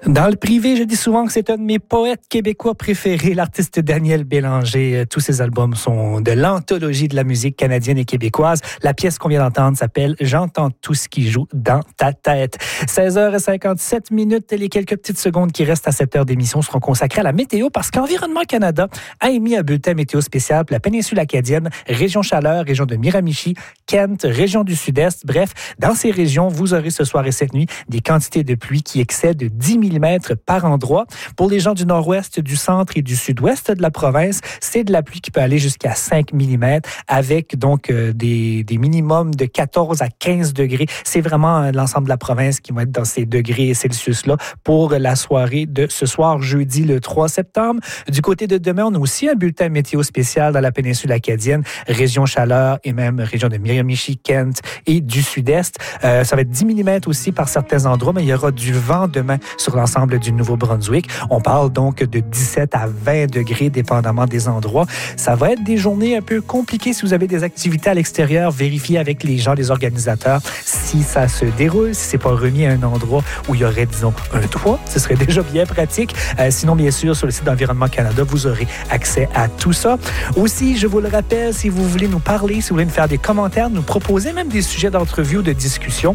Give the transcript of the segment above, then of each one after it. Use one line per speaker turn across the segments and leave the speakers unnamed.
Dans le privé, je dis souvent que c'est un de mes poètes québécois préférés, l'artiste Daniel Bélanger. Tous ses albums sont de l'anthologie de la musique canadienne et québécoise. La pièce qu'on vient d'entendre s'appelle « J'entends tout ce qui joue dans ta tête ». 16h57, les quelques petites secondes qui restent à cette heure d'émission seront consacrées à la météo parce qu'Environnement Canada a émis un bulletin météo spécial pour la péninsule acadienne, région Chaleur, région de Miramichi, Kent, région du Sud-Est. Bref, dans ces régions, vous aurez ce soir et cette nuit des quantités de pluie qui excèdent 10 mm par endroit. Pour les gens du nord-ouest, du centre et du sud-ouest de la province, c'est de la pluie qui peut aller jusqu'à 5 mm avec donc des minimums de 14 à 15 degrés. C'est vraiment l'ensemble de la province qui va être dans ces degrés Celsius-là pour la soirée de ce soir, jeudi le 3 septembre. Du côté de demain, on a aussi un bulletin météo spécial dans la péninsule acadienne, région Chaleur et même région de Miramichi, Kent et du sud-est. Ça va être 10 mm aussi par certains endroits, mais il y aura du vent demain sur l'ensemble du Nouveau-Brunswick. On parle donc de 17 à 20 degrés, dépendamment des endroits. Ça va être des journées un peu compliquées si vous avez des activités à l'extérieur. Vérifiez avec les gens, les organisateurs, si ça se déroule, si c'est pas remis à un endroit où il y aurait, disons, un toit. Ce serait déjà bien pratique. Sinon, bien sûr, sur le site d'Environnement Canada, vous aurez accès à tout ça. Aussi, je vous le rappelle, si vous voulez nous parler, si vous voulez nous faire des commentaires, nous proposer même des sujets d'entrevue ou de discussion,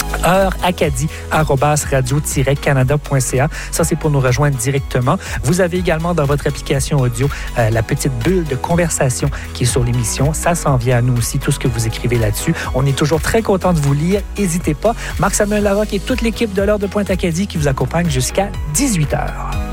heure-acadie@radio-canada.ca. Ça, c'est pour nous rejoindre directement. Vous avez également dans votre application audio la petite bulle de conversation qui est sur l'émission. Ça s'en vient à nous aussi, tout ce que vous écrivez là-dessus. On est toujours très content de vous lire. N'hésitez pas. Marc-Samuel Larocque et toute l'équipe de l'heure de Pointe-Acadie qui vous accompagne jusqu'à 18h.